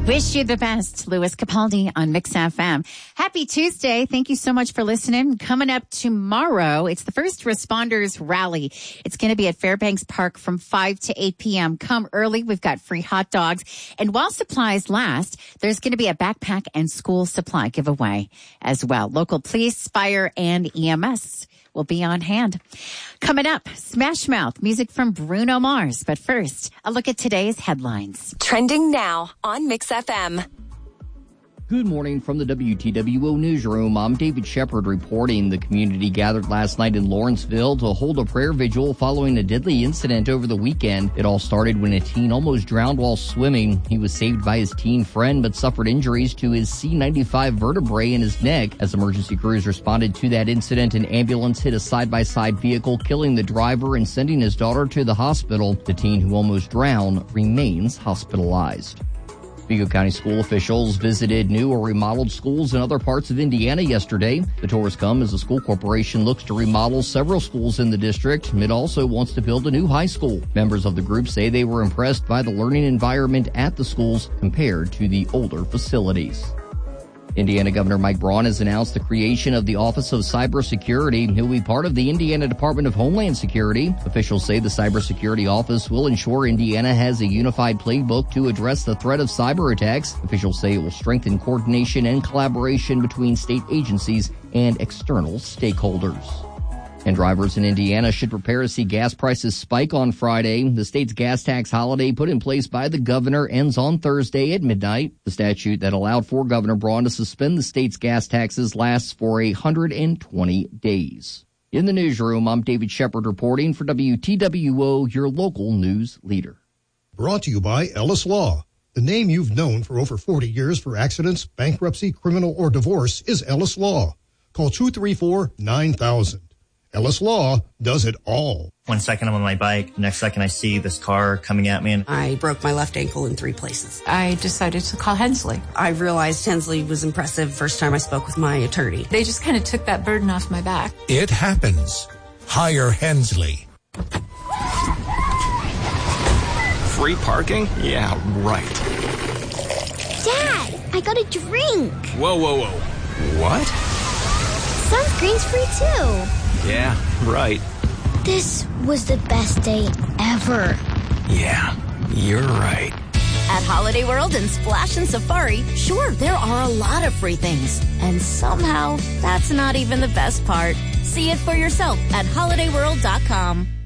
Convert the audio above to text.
Wish you the best, Louis Capaldi on Mix FM. Happy Tuesday. Thank you so much for listening. Coming up tomorrow, it's the First Responders Rally. It's going to be at Fairbanks Park from 5 to 8 p.m. Come early. We've got free hot dogs. And while supplies last, there's going to be a backpack and school supply giveaway as well. Local police, fire, and EMS will be on hand. Coming up, Smash Mouth, music from Bruno Mars. But first, a look at today's headlines. Trending now on Mix FM. Good morning from the WTWO newsroom. I'm David Shepard reporting. The community gathered last night in Lawrenceville to hold a prayer vigil following a deadly incident over the weekend. It all started when a teen almost drowned while swimming. He was saved by his teen friend but suffered injuries to his C95 vertebrae in his neck. As emergency crews responded to that incident, an ambulance hit a side-by-side vehicle, killing the driver and sending his daughter to the hospital. The teen who almost drowned remains hospitalized. Vigo County school officials visited new or remodeled schools in other parts of Indiana yesterday. The tours come as the school corporation looks to remodel several schools in the district. It also wants to build a new high school. Members of the group say they were impressed by the learning environment at the schools compared to the older facilities. Indiana Governor Mike Braun has announced the creation of the Office of Cybersecurity. He'll be part of the Indiana Department of Homeland Security. Officials say the Cybersecurity Office will ensure Indiana has a unified playbook to address the threat of cyber attacks. Officials say it will strengthen coordination and collaboration between state agencies and external stakeholders. And drivers in Indiana should prepare to see gas prices spike on Friday. The state's gas tax holiday put in place by the governor ends on Thursday at midnight. The statute that allowed for Governor Braun to suspend the state's gas taxes lasts for 120 days. In the newsroom, I'm David Shepard reporting for WTWO, your local news leader. Brought to you by Ellis Law. The name you've known for over 40 years for accidents, bankruptcy, criminal, or divorce is Ellis Law. Call 234-9000. Ellis Law does it all. 1 second I'm on my bike, the next second I see this car coming at me. And I broke my left ankle in 3 places. I decided to call Hensley. I realized Hensley was impressive first time I spoke with my attorney. They just kind of took that burden off my back. It happens. Hire Hensley. Free parking? Yeah, right. Dad, I got a drink. Whoa. What? Sunscreen's free too. Yeah, right. This was the best day ever. Yeah, you're right. At Holiday World and Splash and Safari, sure, there are a lot of free things. And somehow, that's not even the best part. See it for yourself at holidayworld.com.